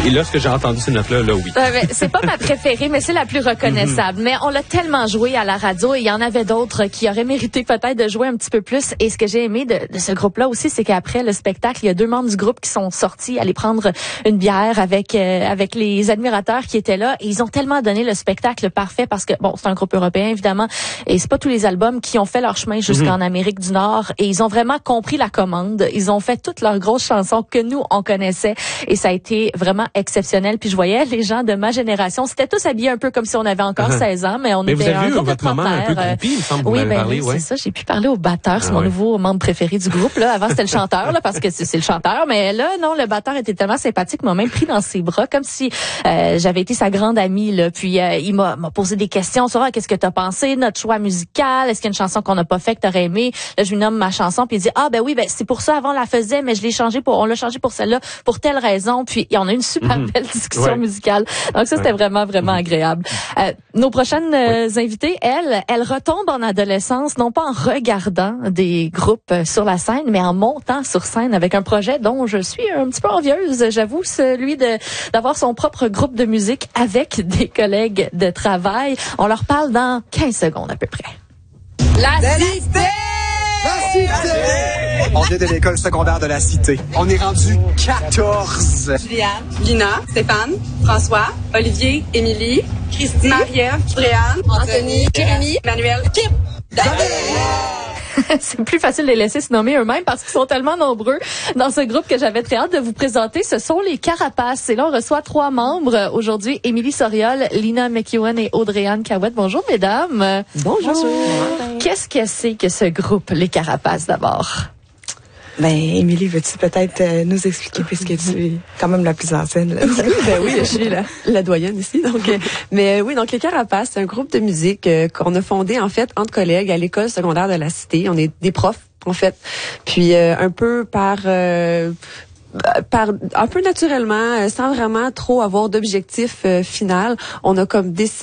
Et là, ce que j'ai entendu ces notes-là, là, oui. C'est pas ma préférée, mais c'est la plus reconnaissable. Mais on l'a tellement joué à la radio et il y en avait d'autres qui auraient mérité peut-être de jouer un petit peu plus. Et ce que j'ai aimé de ce groupe-là aussi, c'est qu'après le spectacle, il y a 2 membres du groupe qui sont sortis aller prendre une bière avec les admirateurs qui étaient là. Et ils ont tellement donné le spectacle parfait parce que, bon, c'est un groupe européen, évidemment, et c'est pas tous les albums qui ont fait leur chemin jusqu'en Amérique du Nord. Et ils ont vraiment compris la commande. Ils ont fait toutes leurs grosses chansons que nous, on connaissait. Et ça a été vraiment exceptionnel. Puis je voyais les gens de ma génération, c'était tous habillés un peu comme si on avait encore 16 ans, mais on mais était vous avez vu votre maman un peu groupie, il me semble, vous m'avez parlé, c'est ça. J'ai pu parler au batteur, c'est mon nouveau membre préféré du groupe. Là, avant c'était le chanteur, là, parce que c'est le chanteur, mais là, non, le batteur était tellement sympathique, m'a même pris dans ses bras, comme si j'avais été sa grande amie. Là. Puis il m'a posé des questions sur qu'est-ce que t'as pensé, notre choix musical, est-ce qu'il y a une chanson qu'on n'a pas fait que t'aurais aimé. Là, je lui nomme ma chanson, puis il dit c'est pour ça avant on la faisait, mais on l'a changé pour celle-là pour telle raison. Puis on a eu une super belle discussion musicale. Donc ça c'était vraiment agréable. Nos prochaines invitées, elles retombent en adolescence, non pas en regardant des groupes sur la scène, mais en montant sur scène avec un projet dont je suis un petit peu envieuse, j'avoue, celui d'avoir son propre groupe de musique avec des collègues de travail. On leur parle dans 15 secondes à peu près. La Cité! La Cité! On vient de l'école secondaire de la Cité. On est rendu 14. Juliane, Lina, Stéphane, François, Olivier, Émilie, Christine, Marie-Ève, Réanne, Anthony, Jérémy, Emmanuel, Kip, C'est plus facile de les laisser se nommer eux-mêmes parce qu'ils sont tellement nombreux dans ce groupe que j'avais très hâte de vous présenter. Ce sont les Carapaces. Et là, on reçoit 3 membres aujourd'hui. Émilie Soriol, Lina McEwen et Audrey-Anne Cahouette. Bonjour, mesdames. Bonjour. Qu'est-ce que c'est que ce groupe, les Carapaces, d'abord? Émilie, veux-tu peut-être nous expliquer puisque tu es quand même la plus ancienne là? Oui, je suis la doyenne ici. Donc, donc les Carapaces, c'est un groupe de musique qu'on a fondé en fait entre collègues à l'école secondaire de la Cité. On est des profs en fait, puis un peu un peu naturellement, sans vraiment trop avoir d'objectif final, on a comme décidé